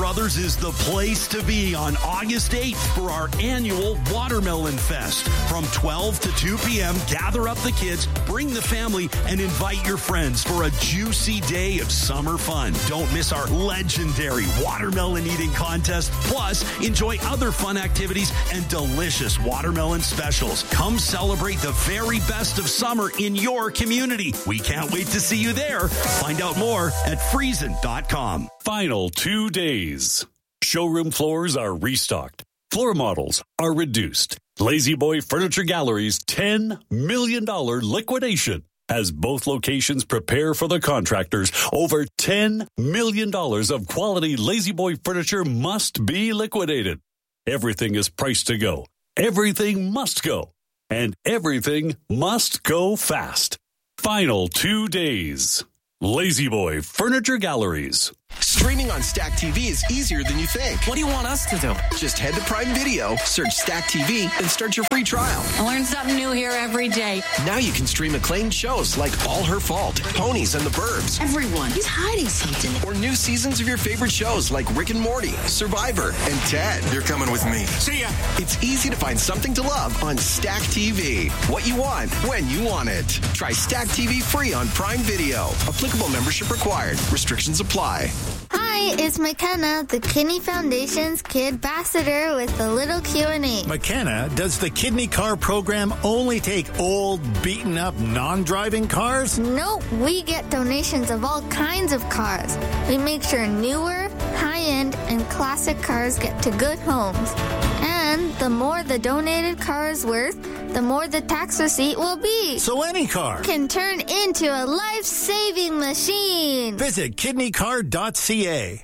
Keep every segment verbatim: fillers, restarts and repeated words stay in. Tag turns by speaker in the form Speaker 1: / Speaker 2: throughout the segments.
Speaker 1: Brothers is the place to be on August eighth for our annual Watermelon Fest. From twelve to two p.m., gather up the kids, bring the family, and invite your friends for a juicy day of summer fun. Don't miss our legendary watermelon eating contest. Plus, enjoy other fun activities and delicious watermelon specials. Come celebrate the very best of summer in your community. We can't wait to see you there. Find out more at friesen dot com.
Speaker 2: Final two days. Showroom floors are restocked. Floor models are reduced. Lazy Boy Furniture Gallery's ten million dollars liquidation has both locations prepare for the contractors. Over ten million dollars of quality Lazy Boy furniture must be liquidated. Everything is priced to go. Everything must go. And everything must go fast. Final two days. Lazy Boy Furniture Galleries.
Speaker 3: Streaming on Stack T V is easier than you think.
Speaker 4: What do you want us to do?
Speaker 3: Just head to Prime Video, search Stack T V, and start your free trial.
Speaker 5: I learn something new here every day.
Speaker 3: Now you can stream acclaimed shows like All Her Fault, Ponies and the Burbs.
Speaker 5: Everyone is hiding something.
Speaker 3: Or new seasons of your favorite shows like Rick and Morty, Survivor, and Ted.
Speaker 6: You're coming with me.
Speaker 3: See ya. It's easy to find something to love on Stack T V. What you want, when you want it. Try Stack T V free on Prime Video. Applicable membership required. Restrictions apply.
Speaker 7: Hi, it's McKenna, the Kidney Foundation's Kid Ambassador with a little Q and A.
Speaker 8: McKenna, does the Kidney Car program only take old, beaten-up, non-driving cars?
Speaker 7: Nope, we get donations of all kinds of cars. We make sure newer, high-end, and classic cars get to good homes. And the more the donated car is worth, the more the tax receipt will be.
Speaker 8: So any car
Speaker 7: can turn into a life-saving machine.
Speaker 8: Visit kidney car dot c a.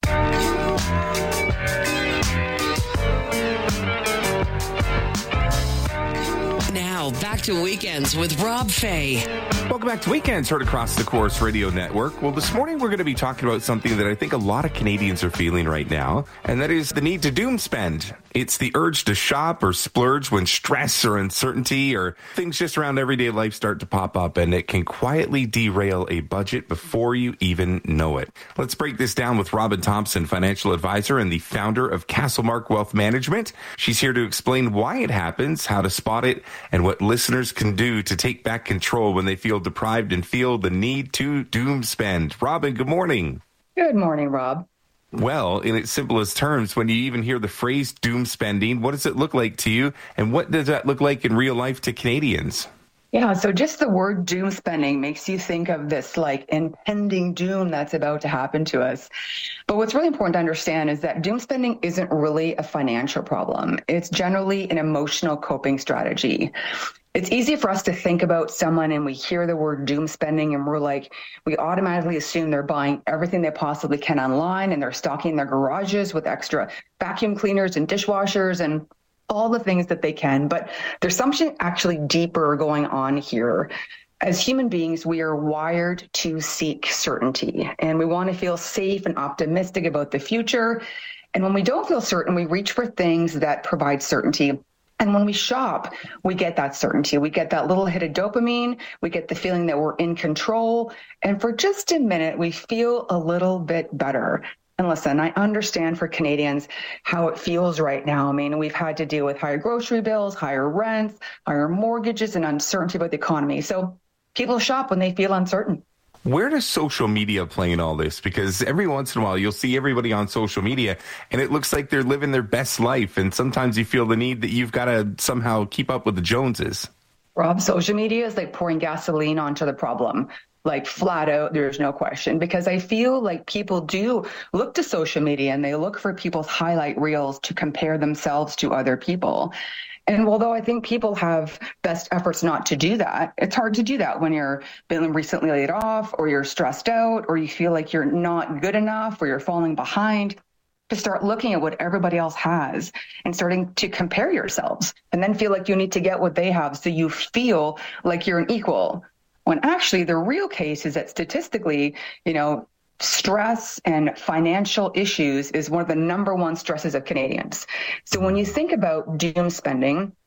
Speaker 4: Now, back to Weekends with Rob Fay.
Speaker 9: Welcome back to Weekends, heard across the Corus Radio Network. Well, this morning we're going to be talking about something that I think a lot of Canadians are feeling right now, and that is the need to doom spend. It's the urge to shop or splurge when stress or uncertainty or things just around everyday life start to pop up, and it can quietly derail a budget before you even know it. Let's break this down with Robin Thompson, financial advisor and the founder of Castlemark Wealth Management. She's here to explain why it happens, how to spot it, and what listeners can do to take back control when they feel deprived and feel the need to doom spend. Robin, good morning.
Speaker 10: Good morning, Rob.
Speaker 9: Well, in its simplest terms, when you even hear the phrase doom spending, what does it look like to you? And what does that look like in real life to Canadians?
Speaker 10: Yeah, so just the word doom spending makes you think of this like impending doom that's about to happen to us. But what's really important to understand is that doom spending isn't really a financial problem. It's generally an emotional coping strategy. It's easy for us to think about someone and we hear the word doom spending and we're like, we automatically assume they're buying everything they possibly can online and they're stocking their garages with extra vacuum cleaners and dishwashers and all the things that they can. But there's something actually deeper going on here. As human beings, we are wired to seek certainty and we want to feel safe and optimistic about the future. And when we don't feel certain, we reach for things that provide certainty. And when we shop, we get that certainty. We get that little hit of dopamine. We get the feeling that we're in control. And for just a minute, we feel a little bit better. And listen, I understand for Canadians how it feels right now. I mean, we've had to deal with higher grocery bills, higher rents, higher mortgages, and uncertainty about the economy. So people shop when they feel uncertain.
Speaker 9: Where does social media play in all this? Because every once in a while, you'll see everybody on social media, and it looks like they're living their best life. And sometimes you feel the need that you've got to somehow keep up with the Joneses.
Speaker 10: Rob, social media is like pouring gasoline onto the problem. Like flat out, there's no question, because I feel like people do look to social media and they look for people's highlight reels to compare themselves to other people. And although I think people have best efforts not to do that, it's hard to do that when you're been recently laid off or you're stressed out or you feel like you're not good enough or you're falling behind. To start looking at what everybody else has and starting to compare yourselves and then feel like you need to get what they have so you feel like you're an equal. When actually the real case is that statistically, you know, stress and financial issues is one of the number one stresses of Canadians. So when you think about doom spending,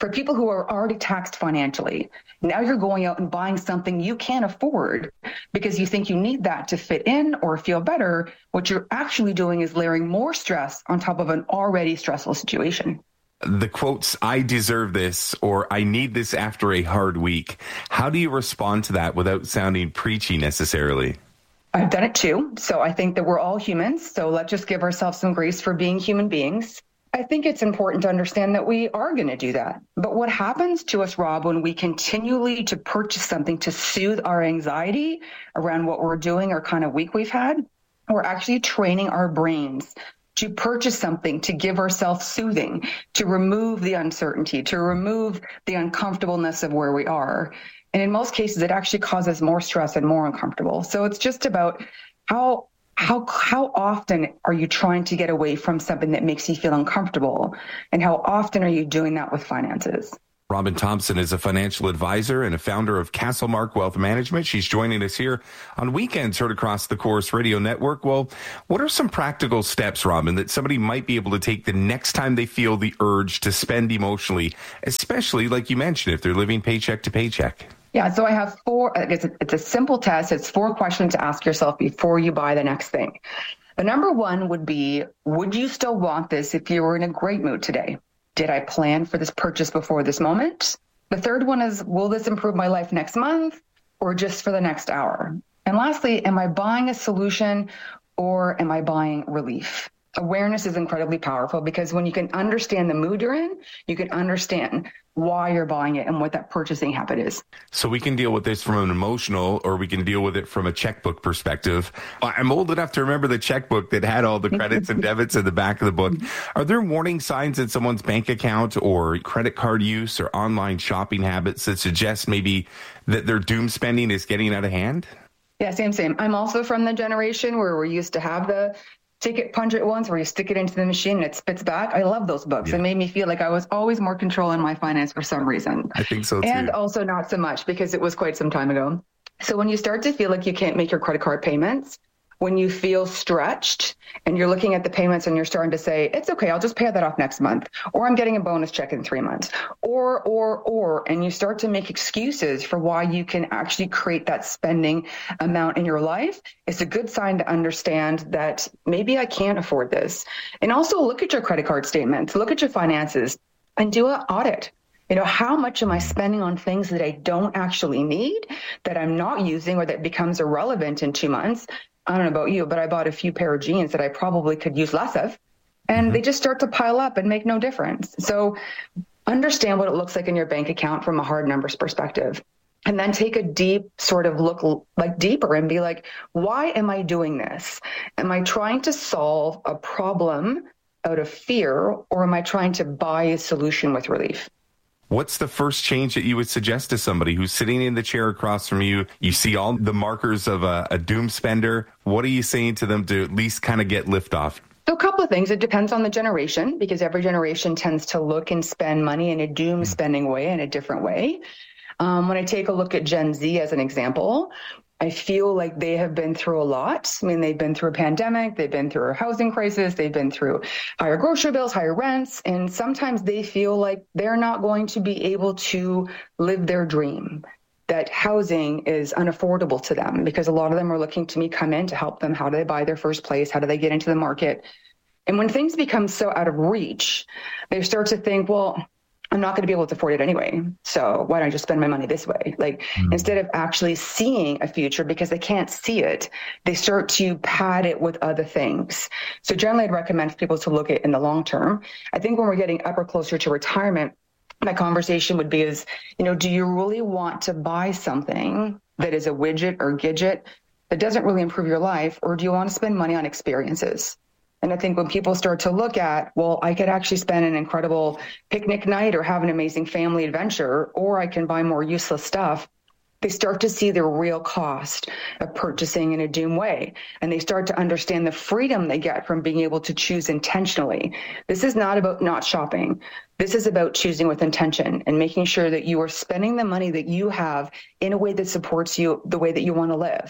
Speaker 10: For people who are already taxed financially, now you're going out and buying something you can't afford because you think you need that to fit in or feel better. What you're actually doing is layering more stress on top of an already stressful situation.
Speaker 9: The quotes, "I deserve this," or "I need this after a hard week." How do you respond to that without sounding preachy necessarily?
Speaker 10: I've done it too. So I think that we're all humans. So let's just give ourselves some grace for being human beings. I think it's important to understand that we are going to do that. But what happens to us, Rob, when we continually to purchase something to soothe our anxiety around what we're doing or kind of week we've had, we're actually training our brains to purchase something to give ourselves soothing, to remove the uncertainty, to remove the uncomfortableness of where we are. And in most cases, it actually causes more stress and more uncomfortable. So it's just about how How how often are you trying to get away from something that makes you feel uncomfortable? And how often are you doing that with finances?
Speaker 9: Robin Thompson is a financial advisor and a founder of Castlemark Wealth Management. She's joining us here on Weekends, heard across the Corus Radio Network. Well, what are some practical steps, Robin, that somebody might be able to take the next time they feel the urge to spend emotionally, especially, like you mentioned, if they're living paycheck to paycheck? Yeah,
Speaker 10: so I have four, it's a, it's a simple test. It's four questions to ask yourself before you buy the next thing. The number one would be, would you still want this if you were in a great mood today? Did I plan for this purchase before this moment? The third one is, will this improve my life next month or just for the next hour? And lastly, am I buying a solution or am I buying relief? Awareness is incredibly powerful because when you can understand the mood you're in, you can understand why you're buying it and what that purchasing habit is.
Speaker 9: So we can deal with this from an emotional, or we can deal with it from a checkbook perspective. I'm old enough to remember the checkbook that had all the credits and debits in the back of the book. Are there warning signs in someone's bank account or credit card use or online shopping habits that suggest maybe that their doom spending is getting out of hand?
Speaker 10: Yeah, same, same. I'm also from the generation where we used to have the ticket punch it once where you stick it into the machine and it spits back. I love those books. Yeah. It made me feel like I was always more control in my finance for some reason.
Speaker 9: I think so too.
Speaker 10: And also not so much because it was quite some time ago. So when you start to feel like you can't make your credit card payments, when you feel stretched and you're looking at the payments and you're starting to say, it's okay, I'll just pay that off next month, or I'm getting a bonus check in three months, or, or, or, and you start to make excuses for why you can actually create that spending amount in your life, it's a good sign to understand that maybe I can't afford this. And also look at your credit card statements, look at your finances and do an audit. You know, how much am I spending on things that I don't actually need, that I'm not using, or that becomes irrelevant in two months? I don't know about you, but I bought a few pair of jeans that I probably could use less of, and they just start to pile up and make no difference. So understand what it looks like in your bank account from a hard numbers perspective, and then take a deep sort of look like deeper and be like, why am I doing this? Am I trying to solve a problem out of fear, or am I trying to buy a solution with relief?
Speaker 9: What's the first change that you would suggest to somebody who's sitting in the chair across from you? You see all the markers of a, a doom spender. What are you saying to them to at least kind of get liftoff?
Speaker 10: So a couple of things. It depends on the generation, because every generation tends to look and spend money in a doom spending way, in a different way. Um, when I take a look at Gen Z as an example, I feel like they have been through a lot. I mean, they've been through a pandemic, they've been through a housing crisis, they've been through higher grocery bills, higher rents, and sometimes they feel like they're not going to be able to live their dream, that housing is unaffordable to them, because a lot of them are looking to me come in to help them. How do they buy their first place? How do they get into the market? And when things become so out of reach, they start to think, well, I'm not going to be able to afford it anyway, so why don't I just spend my money this way? Like, mm-hmm. instead of actually seeing a future, because they can't see it, they start to pad it with other things. So generally, I'd recommend for people to look at it in the long term. I think when we're getting up or closer to retirement, my conversation would be is, you know, do you really want to buy something that is a widget or gadget that doesn't really improve your life, or do you want to spend money on experiences? And I think when people start to look at, well, I could actually spend an incredible picnic night or have an amazing family adventure, or I can buy more useless stuff, they start to see the real cost of purchasing in a doom way. And they start to understand the freedom they get from being able to choose intentionally. This is not about not shopping. This is about choosing with intention and making sure that you are spending the money that you have in a way that supports you the way that you want to live.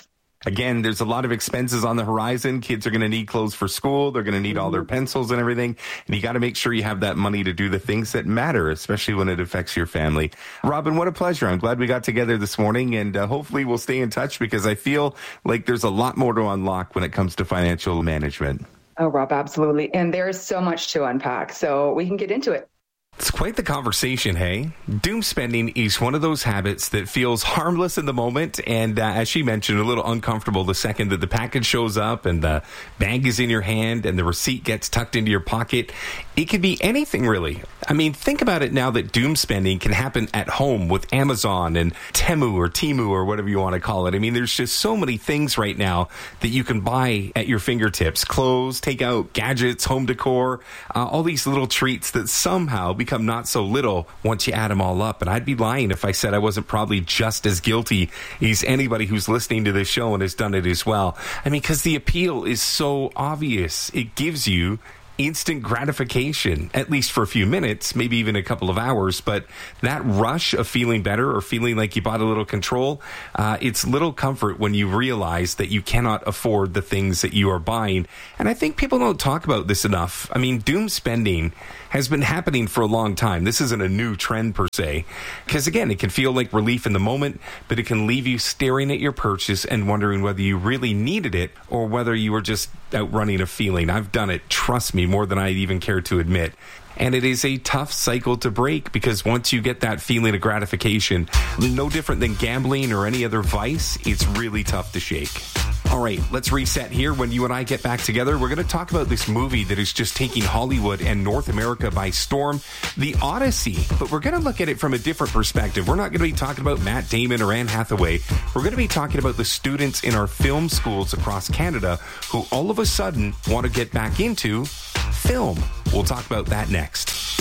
Speaker 9: Again, there's a lot of expenses on the horizon. Kids are going to need clothes for school. They're going to need all their pencils and everything. And you got to make sure you have that money to do the things that matter, especially when it affects your family. Robin, what a pleasure. I'm glad we got together this morning, and uh, hopefully we'll stay in touch because I feel like there's a lot more to unlock when it comes to financial management.
Speaker 10: Oh, Rob, absolutely. And there's so much to unpack, so we can get into it.
Speaker 9: It's quite the conversation, hey? Doom spending is one of those habits that feels harmless in the moment and, uh, as she mentioned, a little uncomfortable the second that the package shows up and the bag is in your hand and the receipt gets tucked into your pocket. It could be anything, really. I mean, think about it now that doom spending can happen at home with Amazon and Temu or Temu or whatever you want to call it. I mean, there's just so many things right now that you can buy at your fingertips. Clothes, takeout, gadgets, home decor, uh, all these little treats that somehow become not so little once you add them all up. And I'd be lying if I said I wasn't probably just as guilty as anybody who's listening to this show and has done it as well. I mean, because the appeal is so obvious. It gives you instant gratification, at least for a few minutes, maybe even a couple of hours. But that rush of feeling better or feeling like you bought a little control, uh, it's little comfort when you realize that you cannot afford the things that you are buying. And I think people don't talk about this enough. I mean, doom spending has been happening for a long time. This isn't a new trend per se, because again, it can feel like relief in the moment, but it can leave you staring at your purchase and wondering whether you really needed it or whether you were just outrunning a feeling. I've done it, trust me, more than I even care to admit. And it is a tough cycle to break because once you get that feeling of gratification, no different than gambling or any other vice, it's really tough to shake. All right, let's reset here. When you and I get back together, we're going to talk about this movie that is just taking Hollywood and North America by storm, The Odyssey. But we're going to look at it from a different perspective. We're not going to be talking about Matt Damon or Anne Hathaway. We're going to be talking about the students in our film schools across Canada who all of a sudden want to get back into film. We'll talk about that next.